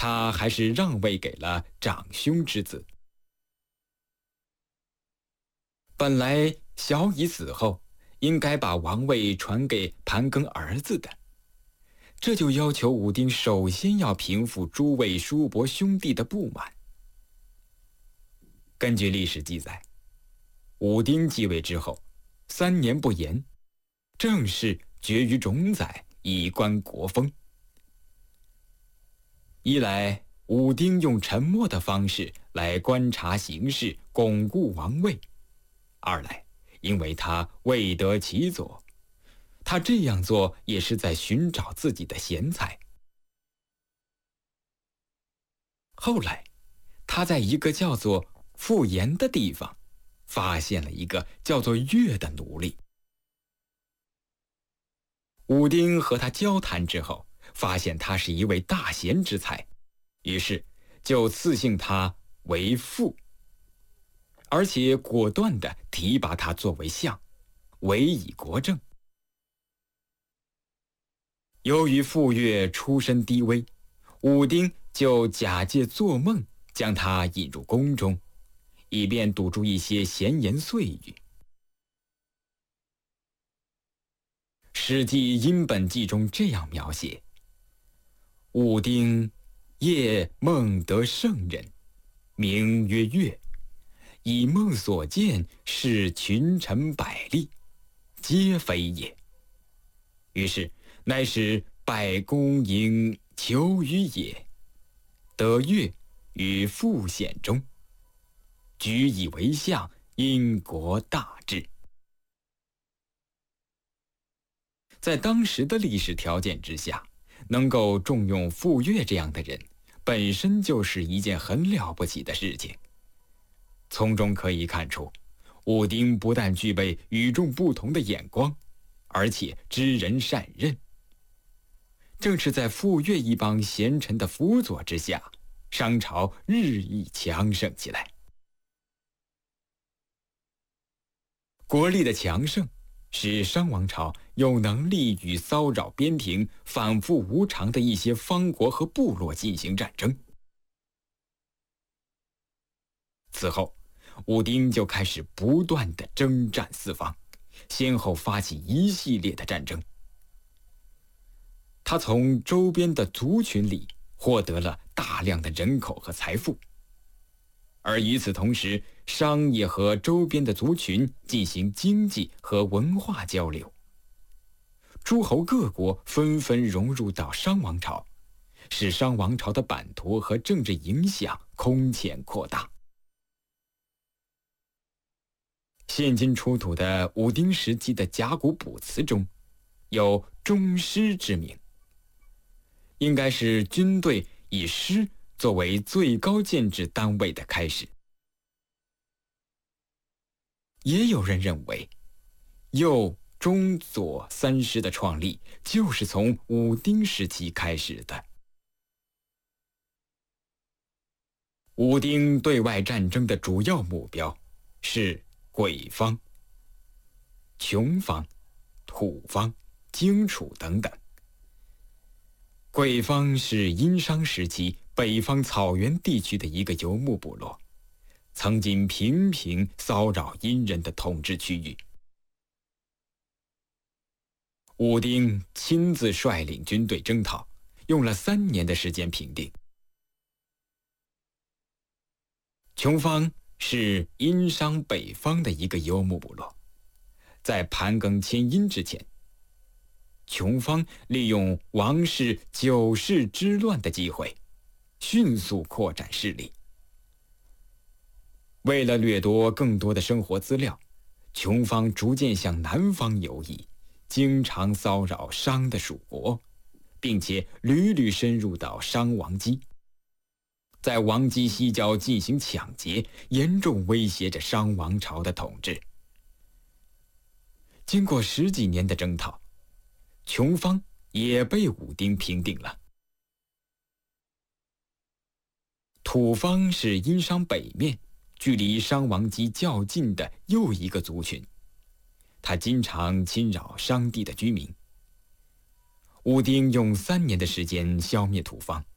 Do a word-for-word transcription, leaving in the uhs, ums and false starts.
他还是让位给了长兄之子。本来小乙死后应该把王位传给盘庚儿子的，这就要求武丁首先要平复诸位叔伯兄弟的不满。根据历史记载，武丁继位之后，三年不言，正式绝于冢宰，以观国风。一来，武丁用沉默的方式来观察形势，巩固王位；二来，因为他未得其所，他这样做也是在寻找自己的贤才。后来，他在一个叫做傅岩的地方，发现了一个叫做乐的奴隶。武丁和他交谈之后，发现他是一位大贤之才，于是就赐姓他为傅，而且果断地提拔他作为相，委以国政。由于傅说出身低微，武丁就假借做梦将他引入宫中，以便堵住一些闲言碎语。《史记·殷本纪》中这样描写：武丁夜梦得圣人，名曰乐，以梦所见是群臣百例，皆非也。于是乃使拜公营求于也，得乐于傅显中，举以为相，因国大治。在当时的历史条件之下，能够重用傅说这样的人，本身就是一件很了不起的事情。从中可以看出，武丁不但具备与众不同的眼光，而且知人善任。正是在傅说一帮贤臣的辅佐之下，商朝日益强盛起来。国力的强盛使商王朝有能力与骚扰边庭、反复无常的一些方国和部落进行战争。此后，武丁就开始不断的征战四方，先后发起一系列的战争。他从周边的族群里获得了大量的人口和财富，而与此同时，商也和周边的族群进行经济和文化交流。诸侯各国纷纷融入到商王朝，使商王朝的版图和政治影响空前扩大。现今出土的武丁时期的甲骨卜辞中，有中师之名，应该是军队以师作为最高建制单位的开始。也有人认为，右、中、左三师的创立就是从武丁时期开始的。武丁对外战争的主要目标是鬼方、穷方、土方、荆楚等等。鬼方是殷商时期北方草原地区的一个游牧部落，曾经频频骚扰殷人的统治区域。武丁亲自率领军队征讨，用了三年的时间平定。穷方是殷商北方的一个游牧部落，在盘庚迁殷之前，穷方利用王室九世之乱的机会，迅速扩展势力。为了掠夺更多的生活资料，穷方逐渐向南方游移，经常骚扰商的属国，并且屡屡深入到商王畿，在王畿西郊进行抢劫，严重威胁着商王朝的统治。经过十几年的征讨，穷方也被武丁平定了。土方是殷商北面距离商王畿较近的又一个族群，他经常侵扰商地的居民。武丁用三年的时间消灭土方，